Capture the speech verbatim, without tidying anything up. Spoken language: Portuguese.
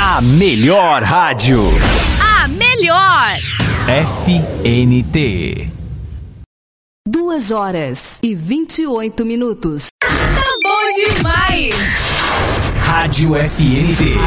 A melhor rádio. A melhor. F N T. Duas horas e vinte e oito minutos. Tá bom demais. Rádio F N T.